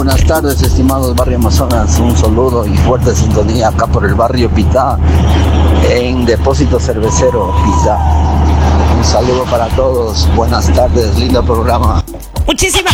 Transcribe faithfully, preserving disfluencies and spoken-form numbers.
Buenas tardes, estimados Barrio Amazonas. Un saludo y fuerte sintonía acá por el barrio Pitá, en Depósito Cervecero Pitá. Un saludo para todos. Buenas tardes, lindo programa. Muchísimas